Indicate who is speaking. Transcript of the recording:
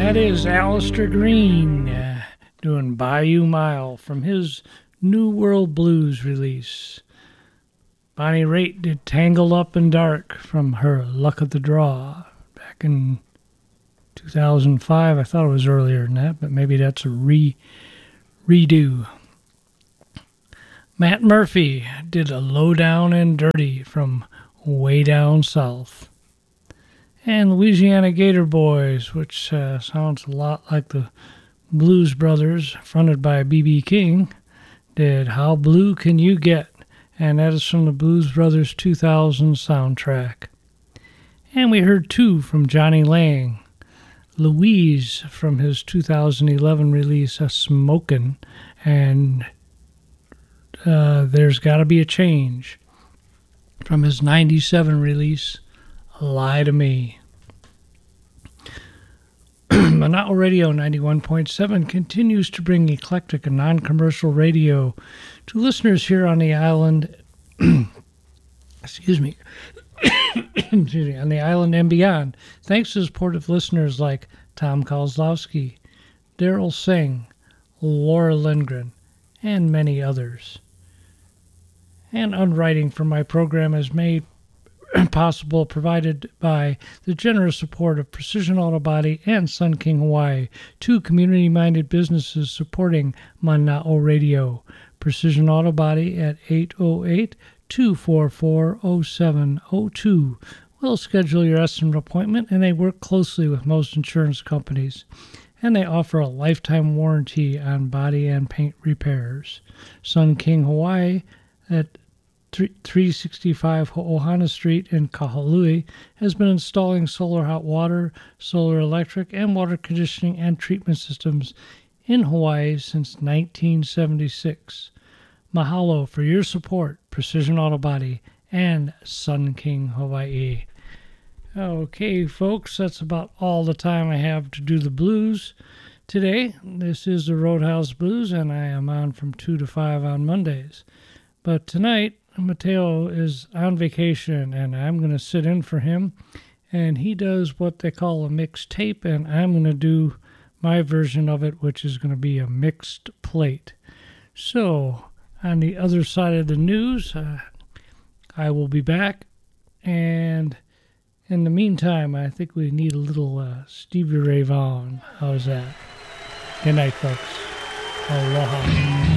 Speaker 1: That is Alistair Green doing Bayou Mile from his New World Blues release. Bonnie Raitt did Tangled Up and Dark from her Luck of the Draw back in 2005. I thought it was earlier than that, but maybe that's a redo. Matt Murphy did a Low Down and Dirty from Way Down South. And Louisiana Gator Boys, which sounds a lot like the Blues Brothers, fronted by B.B. King, did How Blue Can You Get? And that is from the Blues Brothers 2000 soundtrack. And we heard two from Johnny Lang. Louise from his 2011 release, Smokin', and There's Gotta Be a Change from his 97 release, Lie to Me. Monaco Radio 91.7 continues to bring eclectic and non-commercial radio to listeners here on the island, excuse me, on the island and beyond, thanks to the support of listeners like Tom Kozlowski, Daryl Singh, Laura Lindgren, and many others. And underwriting for my program is made possible, provided by the generous support of Precision Auto Body and Sun King Hawaii, two community-minded businesses supporting Mana'o Radio. Precision Auto Body at 808-244-0702. We'll schedule your estimate appointment, and they work closely with most insurance companies. And they offer a lifetime warranty on body and paint repairs. Sun King Hawaii at 365 Ho'ohana Street in Kahului has been installing solar hot water, solar electric, and water conditioning and treatment systems in Hawaii since 1976. Mahalo for your support, Precision Auto Body and Sun King Hawaii. Okay, folks, that's about all the time I have to do the blues today. This is the Roadhouse Blues, and I am on from 2 to 5 on Mondays. But tonight, Mateo is on vacation, and I'm going to sit in for him, and he does what they call a mixed tape, and I'm going to do my version of it, which is going to be a mixed plate. So, on the other side of the news, I will be back, and in the meantime, I think we need a little Stevie Ray Vaughan. How's that? Good night, folks. Aloha.